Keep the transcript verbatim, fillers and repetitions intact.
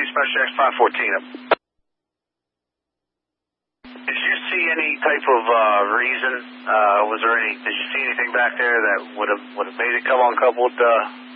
Dispatch X five fourteen. Did you see any type of uh, reason? Uh, was there any? Did you see anything back there that would have would have made it come uncoupled? Uh,